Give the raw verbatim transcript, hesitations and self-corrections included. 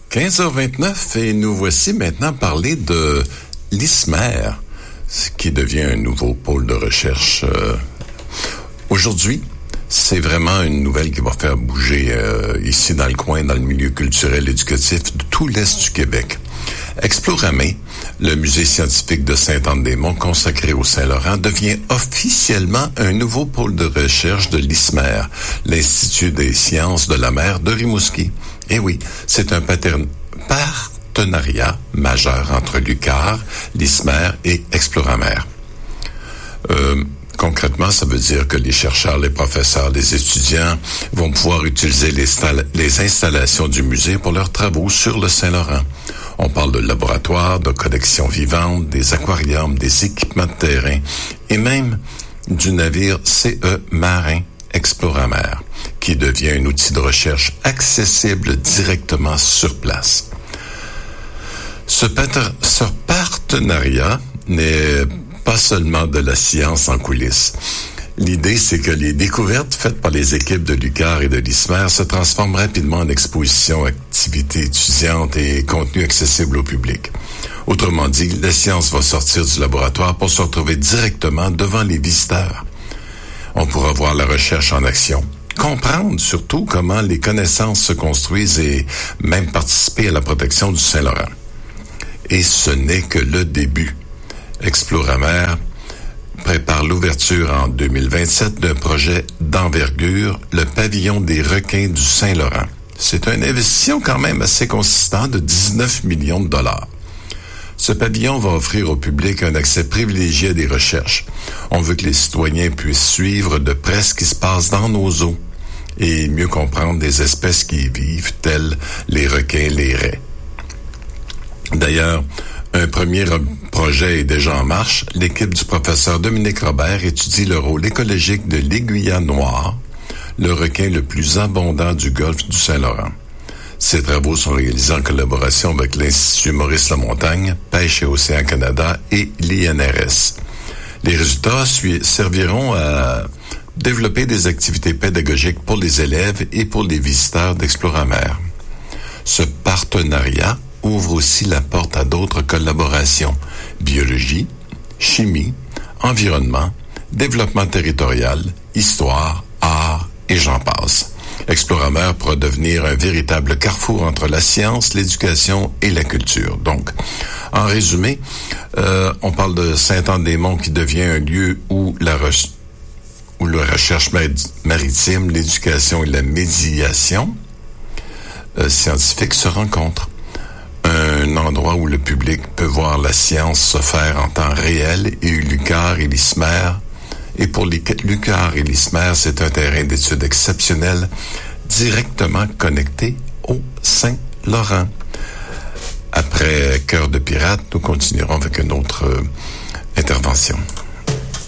quinze heures vingt-neuf et nous voici maintenant parler de l'ISMER, qui devient un nouveau pôle de recherche. Euh, aujourd'hui, c'est vraiment une nouvelle qui va faire bouger euh, ici dans le coin, dans le milieu culturel éducatif de tout l'Est du Québec. Exploramé, le musée scientifique de Sainte-Anne-des-Monts consacré au Saint-Laurent, devient officiellement un nouveau pôle de recherche de l'ISMER, l'Institut des sciences de la mer de Rimouski. Et oui, c'est un patern- partenariat majeur entre l'U Q A R, l'ISMER et Exploramer. Euh, concrètement, ça veut dire que les chercheurs, les professeurs, les étudiants vont pouvoir utiliser les, stall- les installations du musée pour leurs travaux sur le Saint-Laurent. On parle de laboratoires, de collections vivantes, des aquariums, des équipements de terrain et même du navire C E marin Exploramer, qui devient un outil de recherche accessible directement sur place. Ce, pater- ce partenariat n'est pas seulement de la science en coulisses. L'idée, c'est que les découvertes faites par les équipes de l'U Q A R et de l'ISMER se transforment rapidement en expositions, activités étudiantes et contenus accessibles au public. Autrement dit, la science va sortir du laboratoire pour se retrouver directement devant les visiteurs. On pourra voir la recherche en action, comprendre surtout comment les connaissances se construisent et même participer à la protection du Saint-Laurent. Et ce n'est que le début. Exploramer prépare l'ouverture en deux mille vingt-sept d'un projet d'envergure, le pavillon des requins du Saint-Laurent. C'est une investition quand même assez consistante de dix-neuf millions de dollars. Ce pavillon va offrir au public un accès privilégié à des recherches. On veut que les citoyens puissent suivre de près ce qui se passe dans nos eaux et mieux comprendre des espèces qui y vivent, telles les requins, les raies. D'ailleurs, un premier projet est déjà en marche. L'équipe du professeur Dominique Robert étudie le rôle écologique de l'aiguillat noir, le requin le plus abondant du golfe du Saint-Laurent. Ces travaux sont réalisés en collaboration avec l'Institut Maurice Lamontagne, Pêche et Océan Canada et l'I N R S. Les résultats sui- serviront à développer des activités pédagogiques pour les élèves et pour les visiteurs d'Exploramer. Ce partenariat ouvre aussi la porte à d'autres collaborations, biologie, chimie, environnement, développement territorial, histoire, art et j'en passe. Exploramer pourra devenir un véritable carrefour entre la science, l'éducation et la culture. Donc, en résumé, euh, on parle de Sainte-Anne-des-Monts qui devient un lieu où la, re- où la recherche maritime, l'éducation et la médiation euh, scientifique se rencontrent. Un endroit où le public peut voir la science se faire en temps réel et l'U Q A R et l'ISMER. Et pour l'U Q A R et l'ISMER, c'est un terrain d'études exceptionnel directement connecté au Saint-Laurent. Après Cœur de pirate, nous continuerons avec une autre euh, intervention.